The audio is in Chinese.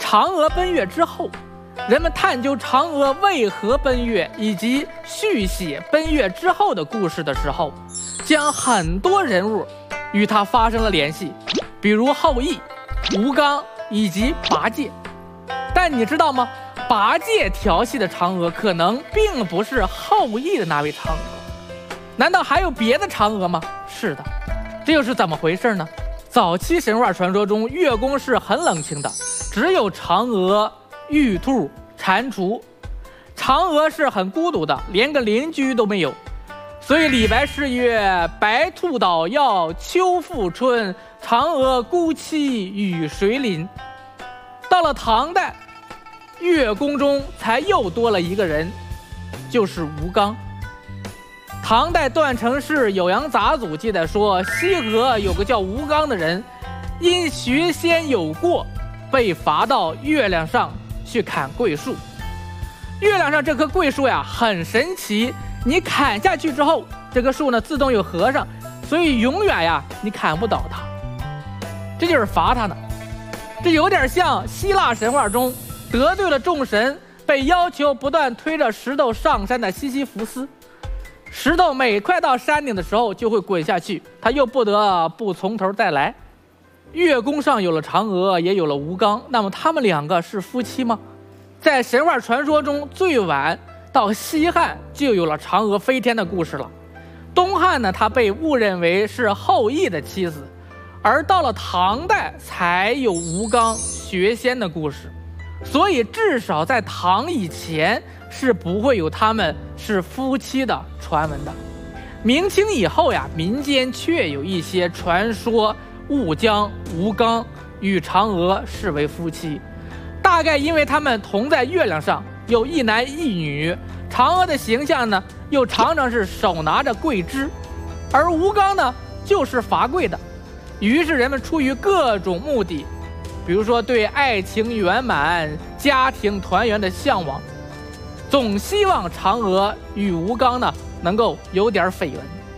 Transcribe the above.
嫦娥奔月之后，人们探究嫦娥为何奔月以及续写奔月之后的故事的时候，将很多人物与她发生了联系，比如后羿、吴刚以及八戒。但你知道吗？八戒调戏的嫦娥可能并不是后羿的那位嫦娥，难道还有别的嫦娥吗？是的，这又是怎么回事呢？早期神话传说中，月宫是很冷清的，只有嫦娥、玉兔、蟾蜍。嫦娥是很孤独的，连个邻居都没有。所以李白诗曰：“白兔捣药秋复春，嫦娥孤栖与谁邻？”到了唐代，月宫中才又多了一个人，就是吴刚。唐代段成式《酉阳杂俎》记载说，西河有个叫吴刚的人，因学仙有过，被罚到月亮上去砍桂树。月亮上这棵桂树呀，很神奇，你砍下去之后，这棵树呢自动又合上，所以永远呀你砍不倒它。这就是罚他呢。这有点像希腊神话中得罪了众神，被要求不断推着石头上山的西西弗斯。石头每快到山顶的时候就会滚下去，他又不得不从头再来。月宫上有了嫦娥，也有了吴刚，那么他们两个是夫妻吗？在神话传说中，最晚到西汉就有了嫦娥飞天的故事了。东汉呢，他被误认为是后羿的妻子，而到了唐代才有吴刚学仙的故事。所以至少在唐以前是不会有他们是夫妻的传闻的。明清以后呀，民间确有一些传说误将吴刚与嫦娥视为夫妻，大概因为他们同在月亮上，有一男一女，嫦娥的形象呢又常常是手拿着桂枝，而吴刚呢就是伐桂的。于是人们出于各种目的，比如说对爱情圆满、家庭团圆的向往，总希望嫦娥与吴刚呢能够有点绯闻。